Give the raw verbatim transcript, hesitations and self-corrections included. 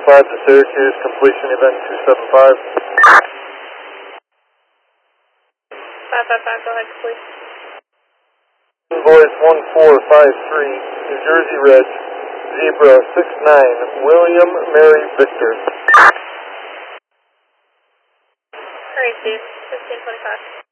five to Syracuse, completion event two seven five. five five five, go ahead, please. Invoice one four five three, New Jersey Reg, Zebra six nine, William Mary Victor. Hurry, Steve, fifteen twenty-five.